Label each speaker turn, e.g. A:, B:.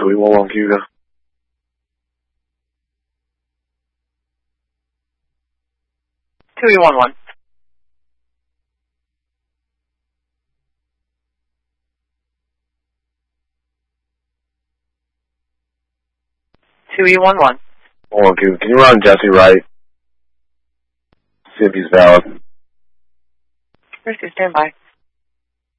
A: 2E11 Cuba.
B: 2E11. E11.
A: 1 Cuba. Can you run Jesse Wright? See if he's valid.
B: First, stand by.